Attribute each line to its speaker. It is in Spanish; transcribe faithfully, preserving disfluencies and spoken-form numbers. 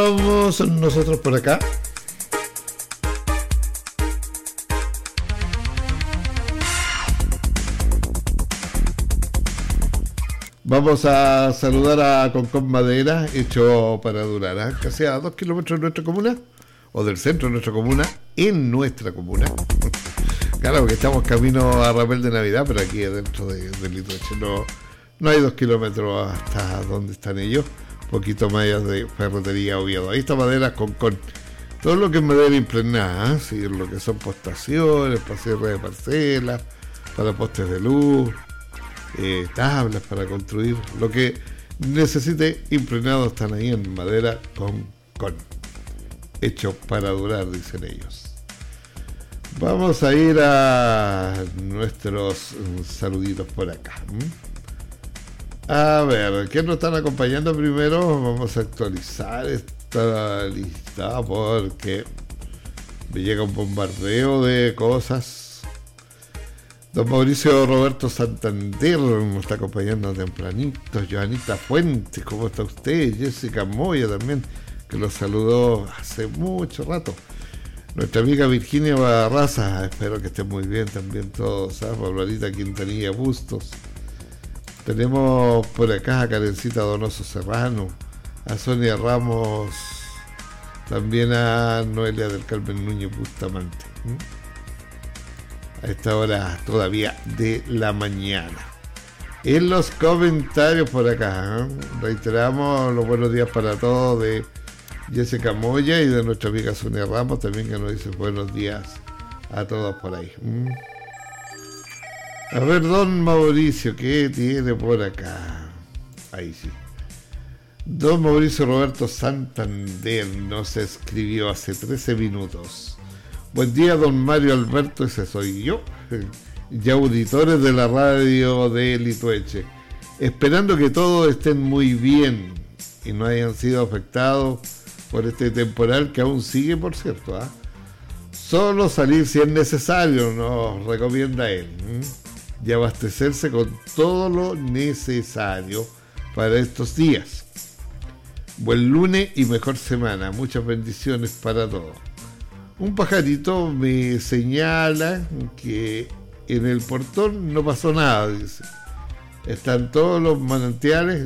Speaker 1: Vamos nosotros por acá. Vamos a saludar a Concón Madera, hecho para durar, ¿eh? Casi a dos kilómetros de nuestra comuna, o del centro de nuestra comuna, en nuestra comuna. Claro, porque estamos camino a Rapel de Navidad, pero aquí dentro de, de Litueche no, no hay dos kilómetros hasta donde están ellos, poquito más allá de Ferretería Oviedo. Ahí está Madera Concón. Todo lo que es madera impregnada, ¿eh? Sí, lo que son postaciones, para cierre de parcelas, para postes de luz, eh, tablas para construir, lo que necesite impregnado están ahí en Madera Concón. Hecho para durar, dicen ellos. Vamos a ir a nuestros saluditos por acá. A ver, ¿quién nos están acompañando primero? Vamos a actualizar esta lista porque me llega un bombardeo de cosas. Don Mauricio Roberto Santander nos está acompañando tempranito. Joanita Fuentes, ¿cómo está usted? Jessica Moya también, que los saludó hace mucho rato. Nuestra amiga Virginia Barraza, espero que estén muy bien también todos, ¿sabes? Barbarita Quintanilla Bustos. Tenemos por acá a Karencita Donoso Serrano, a Sonia Ramos, también a Noelia del Carmen Núñez Bustamante. ¿Mm? A esta hora todavía de la mañana. En los comentarios por acá, ¿eh? Reiteramos los buenos días para todos de Jessica Moya y de nuestra amiga Sonia Ramos también, que nos dice buenos días a todos por ahí. ¿Mm? A ver, don Mauricio, ¿qué tiene por acá? Ahí sí. Don Mauricio Roberto Santander nos escribió hace trece minutos. Buen día, don Mario Alberto, ese soy yo, y auditores de la radio de Litueche. Esperando que todos estén muy bien y no hayan sido afectados por este temporal que aún sigue, por cierto. ¿eh? Solo salir si es necesario, nos recomienda él. ¿eh? Y abastecerse con todo lo necesario para estos días. Buen lunes y mejor semana. Muchas bendiciones para todos. Un pajarito me señala que en el portón no pasó nada, dice. Están todos los manantiales